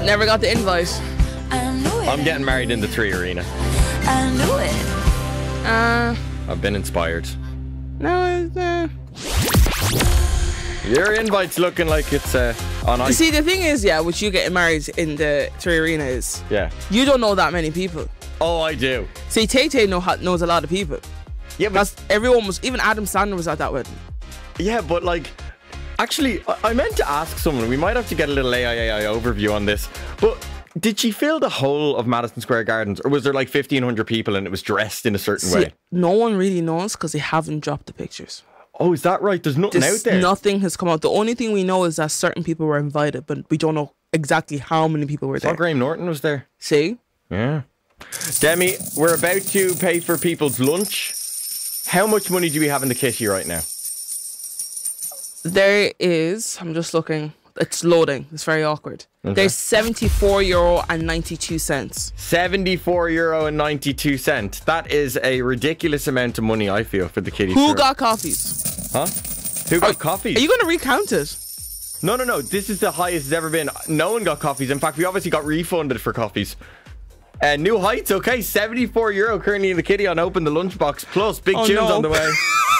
Never got the invite. I'm getting married in the 3 Arena. I knew it. I've been inspired. No, Your invite's looking like it's on You ice. see, the thing is, yeah, with you getting married in the 3 Arena is, Yeah. you don't know that many people. Oh, I do. See, Tay knows a lot of people. Yeah, but That's, everyone was, even Adam Sandler was at that wedding. yeah, but like, actually, I meant to ask someone. We might have to get a little AIAI overview on this. But did she fill the whole of Madison Square Gardens, or was there like 1,500 people and it was dressed in a certain See, way? no one really knows because they haven't dropped the pictures. Oh, is that right? There's nothing out there. Nothing has come out. The only thing we know is that certain people were invited, but we don't know exactly how many people were I thought there. Graham Norton was there. See? Yeah. Demi, we're about to pay for people's lunch. How much money do we have in the kitty right now? There is, I'm just looking, it's loading. It's very awkward. Okay. There's €74.92. €74.92. That is a ridiculous amount of money, I feel, for the kitty. Who got coffees? Huh? Who got coffees? Are you going to recount it? No. This is the highest it's ever been. No one got coffees. In fact, we obviously got refunded for coffees. New heights, okay. €74 currently in the kitty on Open the Lunchbox. Plus, big tunes on the way.